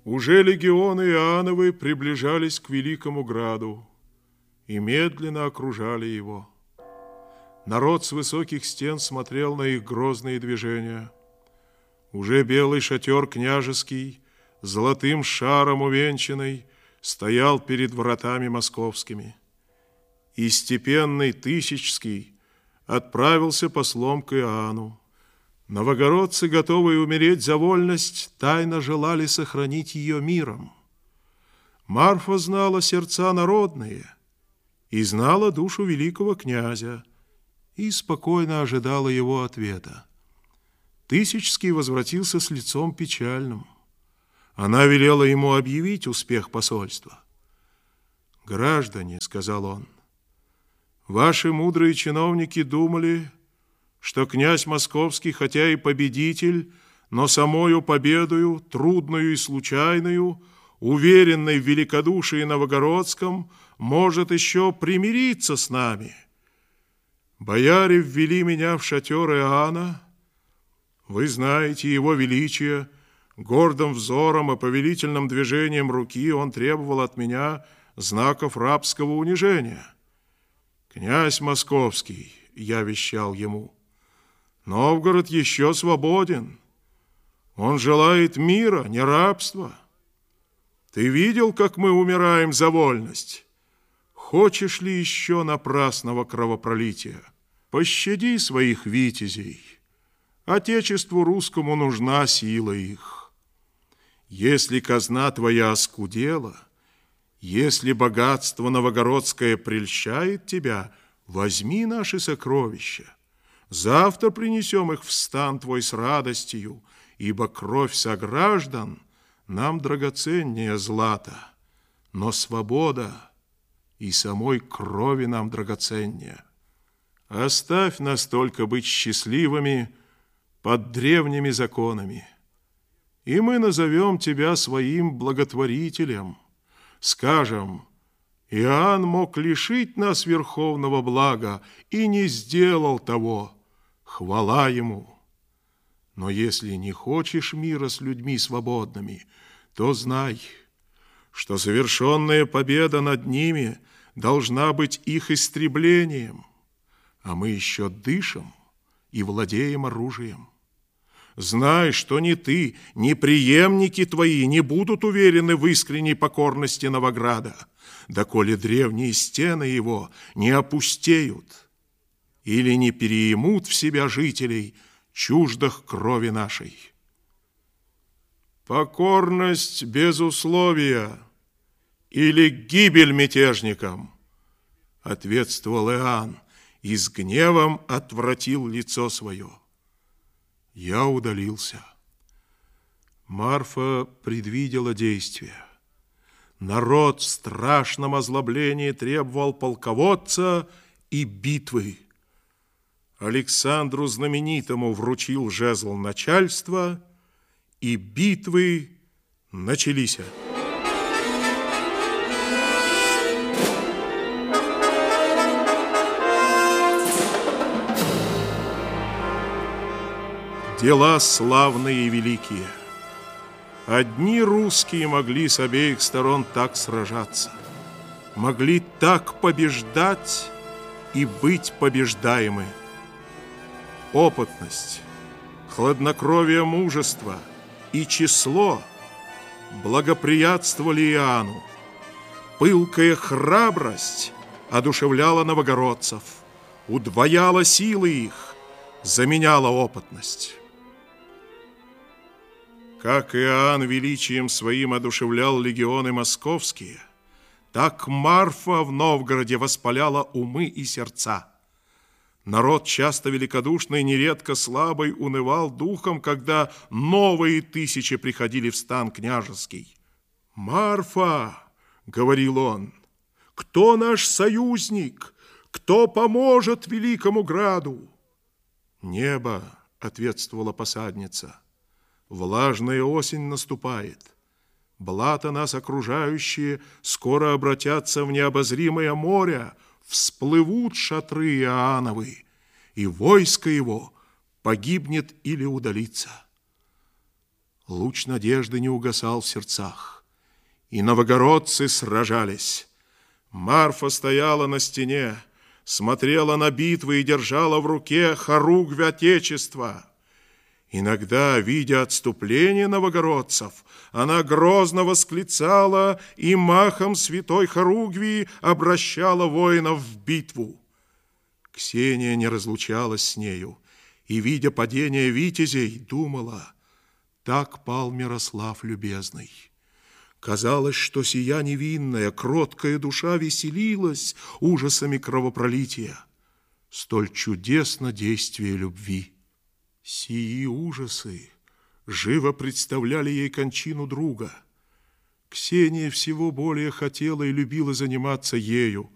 Уже легионы Иоанновы приближались к великому граду и медленно окружали его. Народ с высоких стен смотрел на их грозные движения. Уже белый шатер княжеский, золотым шаром увенчанный, стоял перед вратами московскими. И степенный Тысячский отправился послом к Иоанну. Новогородцы, готовые умереть за вольность, тайно желали сохранить ее миром. Марфа знала сердца народные и знала душу великого князя, и спокойно ожидала его ответа. Тысячский возвратился с лицом печальным. Она велела ему объявить успех посольства. «Граждане, — сказал он, — ваши мудрые чиновники думали, что князь Московский, хотя и победитель, но самою победою, трудную и случайную, уверенной в великодушии Новогородском, может еще примириться с нами. Бояре ввели меня в шатер Иоанна. Вы знаете его величие, гордым взором и повелительным движением руки он требовал от меня знаков рабского унижения. Князь Московский, я вещал ему, Новгород еще свободен. Он желает мира, не рабства. Ты видел, как мы умираем за вольность? Хочешь ли еще напрасного кровопролития? Пощади своих витязей. Отечеству русскому нужна сила их. Если казна твоя оскудела, если богатство новогородское прельщает тебя, возьми наши сокровища. Завтра принесем их в стан твой с радостью, ибо кровь сограждан нам драгоценнее злата, но свобода и самой крови нам драгоценнее. Оставь нас только быть счастливыми под древними законами, и мы назовем тебя своим благотворителем. Скажем, Иоанн мог лишить нас верховного блага и не сделал того. Хвала ему. Но если не хочешь мира с людьми свободными, то знай, что совершенная победа над ними должна быть их истреблением, а мы еще дышим и владеем оружием. Знай, что ни ты, ни преемники твои не будут уверены в искренней покорности Новограда, доколе древние стены его не опустеют или не переимут в себя жителей, чуждых крови нашей. Покорность без условия или гибель мятежникам, ответствовал Иоанн и с гневом отвратил лицо свое. Я удалился. Марфа предвидела действие. Народ в страшном озлоблении требовал полководца и битвы. Александру Знаменитому вручил жезл начальства, и битвы начались. Дела славные и великие. Одни русские могли с обеих сторон так сражаться, могли так побеждать и быть побеждаемы. Опытность, хладнокровие мужества и число благоприятствовали Иоанну. Пылкая храбрость одушевляла новогородцев, удвояла силы их, заменяла опытность. Как Иоанн величием своим одушевлял легионы московские, так Марфа в Новгороде воспаляла умы и сердца. Народ, часто великодушный, нередко слабый, унывал духом, когда новые тысячи приходили в стан княжеский. «Марфа, — говорил он, — кто наш союзник? Кто поможет великому граду?» «Небо, — ответствовала посадница, — влажная осень наступает. Блата нас окружающие скоро обратятся в необозримое море, всплывут шатры Иоанновы, и войско его погибнет или удалится. Луч надежды не угасал в сердцах. И новогородцы сражались. Марфа стояла на стене, смотрела на битвы и держала в руке хоругвь Отечества. Иногда, видя отступление новогородцев, она грозно восклицала и махом святой хоругви обращала воинов в битву. Ксения не разлучалась с нею и, видя падение витязей, думала: так пал Мирослав любезный. Казалось, что сия невинная, кроткая душа веселилась ужасами кровопролития. Столь чудесно действие любви. Сии ужасы живо представляли ей кончину друга. Ксения всего более хотела и любила заниматься ею,